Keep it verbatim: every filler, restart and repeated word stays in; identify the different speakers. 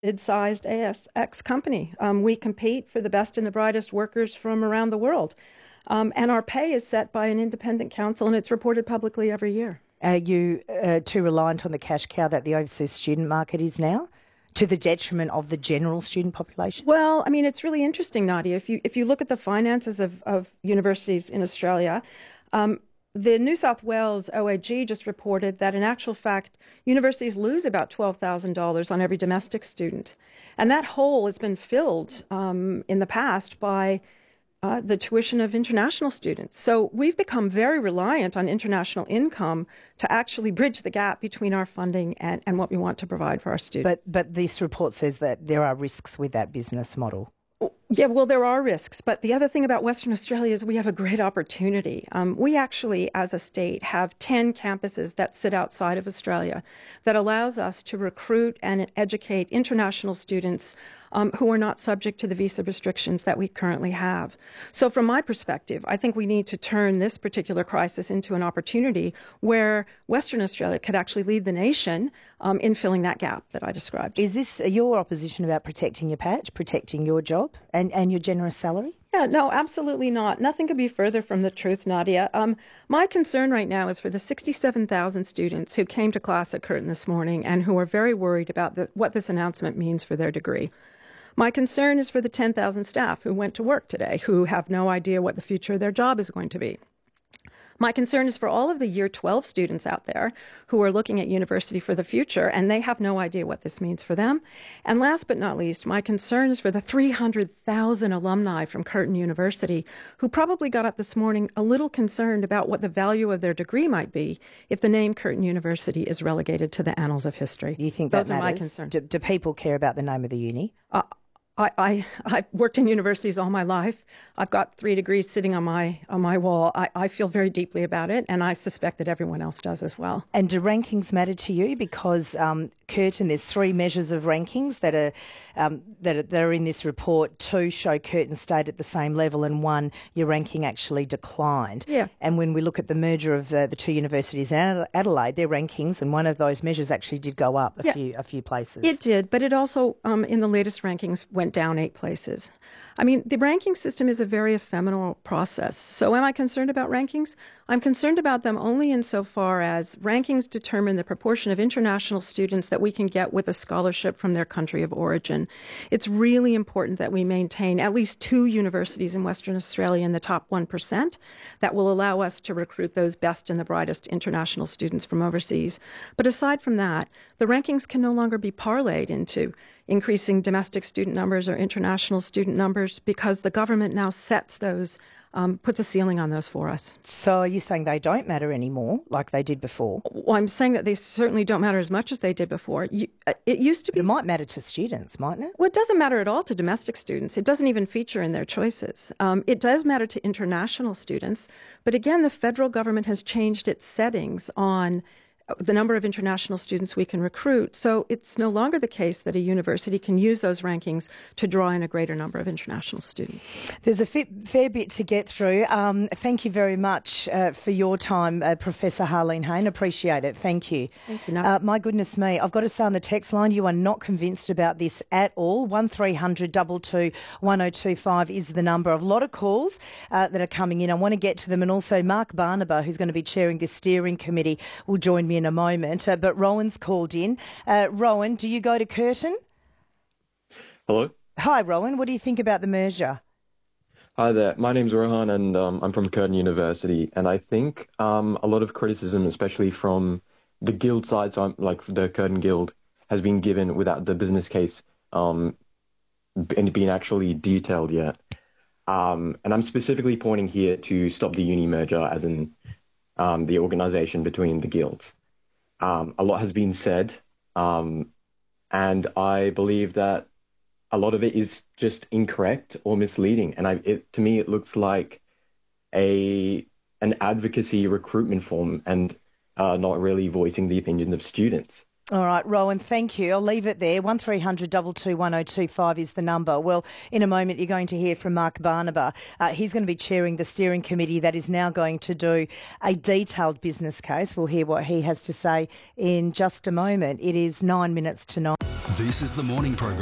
Speaker 1: mid-sized A S X company. Um, we compete for the best and the brightest workers from around the world. Um, and our pay is set by an independent council, and it's reported publicly every year.
Speaker 2: Are you uh, too reliant on the cash cow that the overseas student market is now, to the detriment of the general student population?
Speaker 1: Well, I mean, it's really interesting, Nadia. If you if you look at the finances of, of universities in Australia, um, the New South Wales O A G just reported that in actual fact, universities lose about twelve thousand dollars on every domestic student. And that hole has been filled um, in the past by Uh, the tuition of international students. So we've become very reliant on international income to actually bridge the gap between our funding and, and what we want to provide for our students.
Speaker 2: But but this report says that there are risks with that business model.
Speaker 1: Yeah, well, there are risks. But the other thing about Western Australia is we have a great opportunity. Um, we actually, as a state, have ten campuses that sit outside of Australia that allows us to recruit and educate international students um, who are not subject to the visa restrictions that we currently have. So from my perspective, I think we need to turn this particular crisis into an opportunity where Western Australia could actually lead the nation um, in filling that gap that I described.
Speaker 2: Is this your opposition about protecting your patch, protecting your job and, and your generous salary?
Speaker 1: Yeah, no, absolutely not. Nothing could be further from the truth, Nadia. Um, my concern right now is for the sixty-seven thousand students who came to class at Curtin this morning and who are very worried about the, what this announcement means for their degree. My concern is for the ten thousand staff who went to work today, who have no idea what the future of their job is going to be. My concern is for all of the year twelve students out there who are looking at university for the future, and they have no idea what this means for them. And last but not least, my concern is for the three hundred thousand alumni from Curtin University who probably got up this morning a little concerned about what the value of their degree might be if the name Curtin University is relegated to the annals of history.
Speaker 2: Do you think
Speaker 1: Those
Speaker 2: that
Speaker 1: are
Speaker 2: matters?
Speaker 1: my concerns.
Speaker 2: Do, do people care about the name of the uni?
Speaker 1: Uh, I, I, I've worked in universities all my life. I've got three degrees sitting on my on my wall. I, I feel very deeply about it, and I suspect that everyone else does as well.
Speaker 2: And do rankings matter to you? Because um, Curtin, there's three measures of rankings that are um, that are, that are in this report. Two show Curtin stayed at the same level, and one, your ranking actually declined.
Speaker 1: Yeah.
Speaker 2: And when we look at the merger of the, the two universities in Adelaide, their rankings and one of those measures actually did go up a
Speaker 1: yeah.
Speaker 2: few a few places.
Speaker 1: It did, but it also um, in the latest rankings went down eight places. I mean, the ranking system is a very ephemeral process. So am I concerned about rankings? I'm concerned about them only insofar as rankings determine the proportion of international students that we can get with a scholarship from their country of origin. It's really important that we maintain at least two universities in Western Australia in the top one percent that will allow us to recruit those best and the brightest international students from overseas. But aside from that, the rankings can no longer be parlayed into increasing domestic student numbers or international student numbers because the government now sets those, um, puts a ceiling on those for us.
Speaker 2: So are you saying they don't matter anymore like they did before?
Speaker 1: Well, I'm saying that they certainly don't matter as much as they did before. You, uh, it used to be...
Speaker 2: It might matter to students, mightn't it?
Speaker 1: Well, it doesn't matter at all to domestic students. It doesn't even feature in their choices. Um, it does matter to international students. But again, the federal government has changed its settings on the number of international students we can recruit. So it's no longer the case that a university can use those rankings to draw in a greater number of international students.
Speaker 2: There's a fa- fair bit to get through. Um, thank you very much uh, for your time, uh, Professor Harlene Hayne. Appreciate it. Thank you.
Speaker 1: Thank you. No.
Speaker 2: Uh, my goodness me, I've got to say on the text line, you are not convinced about this at all. one three hundred two two one oh two five is the number. A lot of calls uh, that are coming in. I want to get to them. And also Mark Barnaba, who's going to be chairing this steering committee, will join me in a moment. Uh, but Rowan's called in. Uh, Rowan, do you go to Curtin?
Speaker 3: Hello.
Speaker 2: Hi, Rowan. What do you think about the merger?
Speaker 3: Hi there. My name's Rohan, and um, I'm from Curtin University. And I think um, a lot of criticism, especially from the guild side, so I'm, like the Curtin Guild, has been given without the business case um, being actually detailed yet. Um, and I'm specifically pointing here to Stop the Uni merger, as in um, the organisation between the guilds. Um, a lot has been said, um, and I believe that a lot of it is just incorrect or misleading. And I, it, to me, it looks like a an advocacy recruitment form and uh, not really voicing the opinions of students.
Speaker 2: All right, Rowan, thank you. I'll leave it there. one three hundred two two one oh two five is the number. Well, in a moment, you're going to hear from Mark Barnaba. Uh, he's going to be chairing the steering committee that is now going to do a detailed business case. We'll hear what he has to say in just a moment. It is nine minutes to nine.
Speaker 4: This is the morning program.